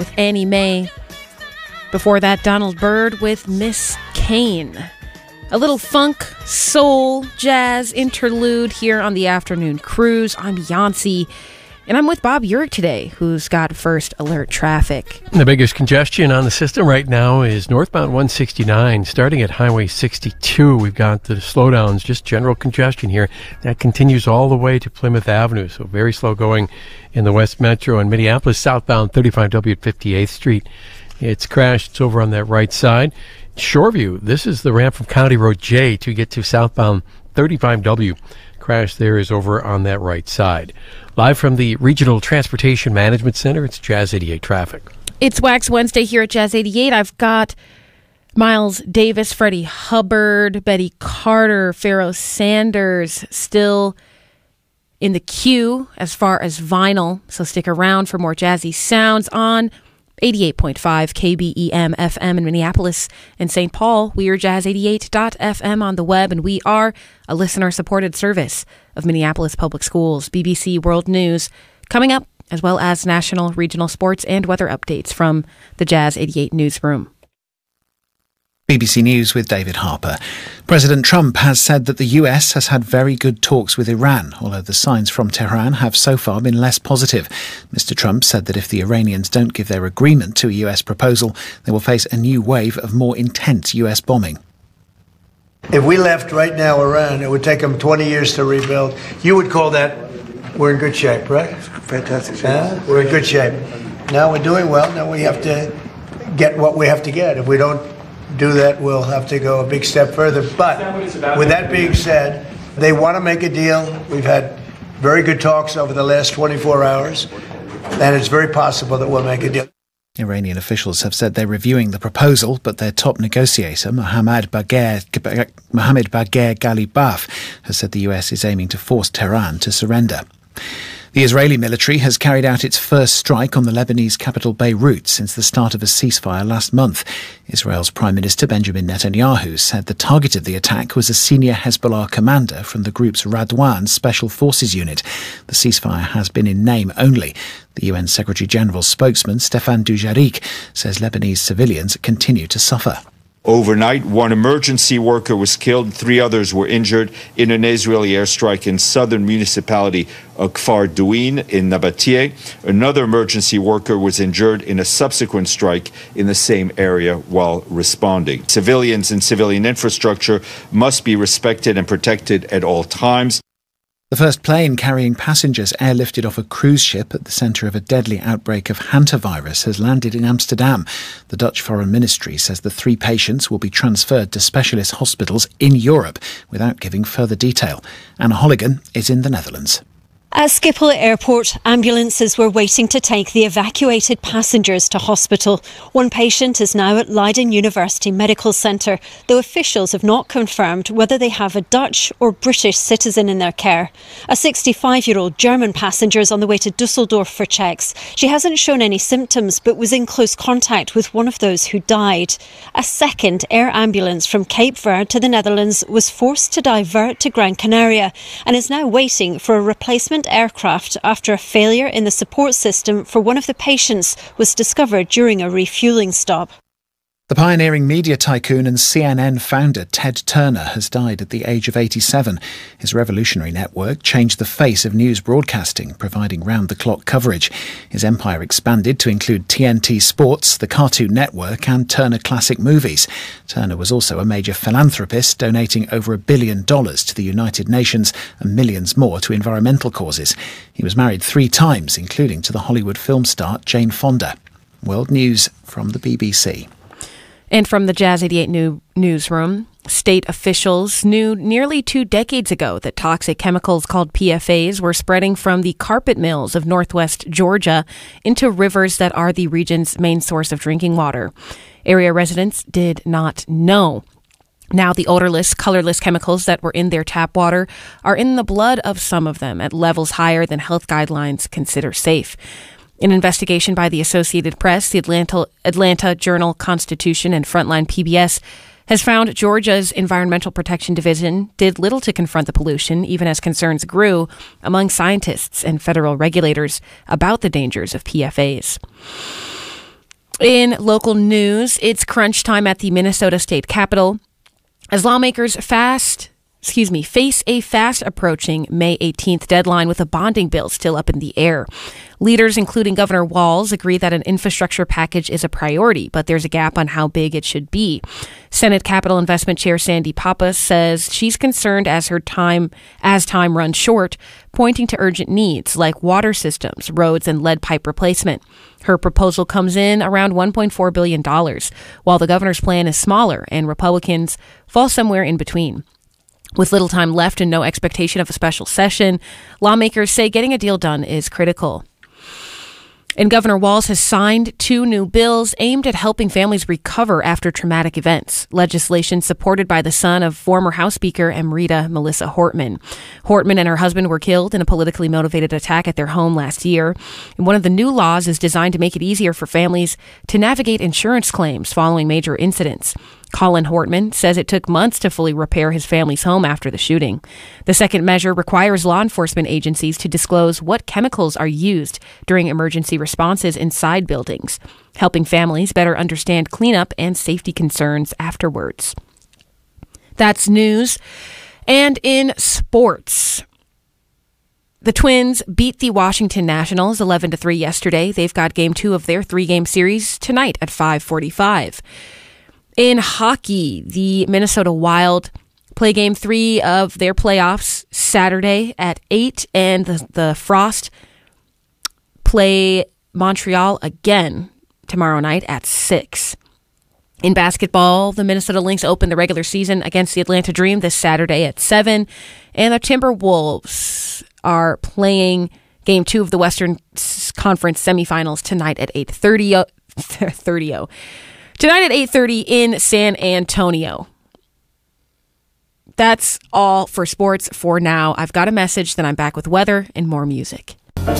with Annie Mae. Before that, Donald Byrd with Miss Kane. A little funk, soul, jazz interlude here on the Afternoon Cruise. I'm Yancey, and I'm with Bob Urich today, who's got first alert traffic. The biggest congestion on the system right now is northbound 169, starting at Highway 62. We've got the slowdowns, just general congestion here. That continues all the way to Plymouth Avenue, so very slow going in the West Metro. And Minneapolis southbound 35W at 58th Street. It's crashed. It's over on that right side. Shoreview, this is the ramp from County Road J to get to southbound 35W. Crash there is over on that right side. Live from the Regional Transportation Management Center, it's Jazz 88 traffic. It's Wax Wednesday here at Jazz 88. I've got Miles Davis, Freddie Hubbard, Betty Carter, Pharoah Sanders still in the queue as far as vinyl. So stick around for more jazzy sounds on 88.5 KBEM FM in Minneapolis and St. Paul. We are jazz88.fm on the web, and we are a listener-supported service of Minneapolis Public Schools. BBC World News coming up, as well as national, regional sports and weather updates from the Jazz 88 newsroom. BBC News with David Harper. President Trump has said that the US has had very good talks with Iran, although the signs from Tehran have so far been less positive. Mr. Trump said that if the Iranians don't give their agreement to a US proposal, they will face a new wave of more intense US bombing. If we left right now Iran, it would take them 20 years to rebuild. You would call that we're in good shape, right? Fantastic shape. We're in good shape. Now we're doing well. Now we have to get what we have to get. If we don't do that, we'll have to go a big step further. But with that being said, they want to make a deal. We've had very good talks over the last 24 hours, and it's very possible that we'll make a deal. Iranian officials have said they're reviewing the proposal, but their top negotiator, Mohammad Bagher Ghalibaf, has said the US is aiming to force Tehran to surrender. The Israeli military has carried out its first strike on the Lebanese capital Beirut since the start of a ceasefire last month. Israel's Prime Minister Benjamin Netanyahu said the target of the attack was a senior Hezbollah commander from the group's Radwan Special Forces unit. The ceasefire has been in name only. The UN Secretary-General's spokesman, Stefan Dujarric, says Lebanese civilians continue to suffer. Overnight, one emergency worker was killed, 3 others were injured in an Israeli airstrike in southern municipality of Kfar Douin in Nabatea. Another emergency worker was injured in a subsequent strike in the same area while responding. Civilians and civilian infrastructure must be respected and protected at all times. The first plane carrying passengers airlifted off a cruise ship at the centre of a deadly outbreak of hantavirus has landed in Amsterdam. The Dutch Foreign Ministry says the 3 patients will be transferred to specialist hospitals in Europe without giving further detail. Anna Holligan is in the Netherlands. At Schiphol Airport, ambulances were waiting to take the evacuated passengers to hospital. One patient is now at Leiden University Medical Centre, though officials have not confirmed whether they have a Dutch or British citizen in their care. A 65-year-old German passenger is on the way to Dusseldorf for checks. She hasn't shown any symptoms but was in close contact with one of those who died. A second air ambulance from Cape Verde to the Netherlands was forced to divert to Gran Canaria and is now waiting for a replacement aircraft after a failure in the support system for one of the patients was discovered during a refuelling stop. The pioneering media tycoon and CNN founder Ted Turner has died at the age of 87. His revolutionary network changed the face of news broadcasting, providing round-the-clock coverage. His empire expanded to include TNT Sports, the Cartoon Network and Turner Classic Movies. Turner was also a major philanthropist, donating over $1 billion to the United Nations and millions more to environmental causes. He was married 3 times, including to the Hollywood film star Jane Fonda. World News from the BBC. And from the Jazz 88 newsroom, state officials knew nearly 2 decades ago that toxic chemicals called PFAS were spreading from the carpet mills of northwest Georgia into rivers that are the region's main source of drinking water. Area residents did not know. Now, the odorless, colorless chemicals that were in their tap water are in the blood of some of them at levels higher than health guidelines consider safe. An investigation by the Associated Press, the Atlanta Journal-Constitution, and Frontline PBS has found Georgia's Environmental Protection Division did little to confront the pollution, even as concerns grew among scientists and federal regulators about the dangers of PFAS. In local news, it's crunch time at the Minnesota State Capitol as lawmakers face a fast approaching May 18th deadline with a bonding bill still up in the air. Leaders, including Governor Walz, agree that an infrastructure package is a priority, but there's a gap on how big it should be. Senate Capital Investment Chair Sandy Pappas says she's concerned as time runs short, pointing to urgent needs like water systems, roads, and lead pipe replacement. Her proposal comes in around $1.4 billion, while the governor's plan is smaller and Republicans fall somewhere in between. With little time left and no expectation of a special session, lawmakers say getting a deal done is critical. And Governor Walz has signed 2 new bills aimed at helping families recover after traumatic events. Legislation supported by the son of former House Speaker Amrita Melissa Hortman. Hortman and her husband were killed in a politically motivated attack at their home last year. And one of the new laws is designed to make it easier for families to navigate insurance claims following major incidents. Colin Hortman says it took months to fully repair his family's home after the shooting. The second measure requires law enforcement agencies to disclose what chemicals are used during emergency responses inside buildings, helping families better understand cleanup and safety concerns afterwards. That's news. And in sports, the Twins beat the Washington Nationals 11-3 yesterday. They've got Game 2 of their 3-game series tonight at 5:45. In hockey, the Minnesota Wild play Game 3 of their playoffs Saturday at 8, and the Frost play Montreal again tomorrow night at 6. In basketball, the Minnesota Lynx open the regular season against the Atlanta Dream this Saturday at 7, and the Timberwolves are playing Game 2 of the Western Conference semifinals tonight at 8:30. Tonight at 8:30 in San Antonio. That's all for sports for now. I've got a message, then I'm back with weather and more music.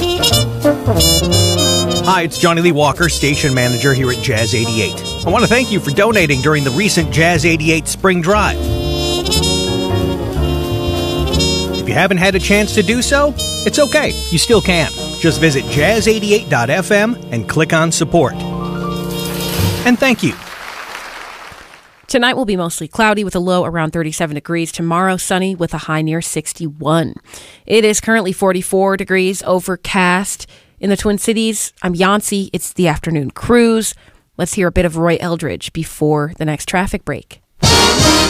Hi, it's Johnny Lee Walker, station manager here at Jazz 88. I want to thank you for donating during the recent Jazz 88 Spring Drive. If you haven't had a chance to do so, it's okay. You still can. Just visit jazz88.fm and click on support. And thank you. Tonight will be mostly cloudy with a low around 37 degrees. Tomorrow, sunny with a high near 61. It is currently 44 degrees, overcast in the Twin Cities. I'm Yancey. It's the afternoon cruise. Let's hear a bit of Roy Eldridge before the next traffic break.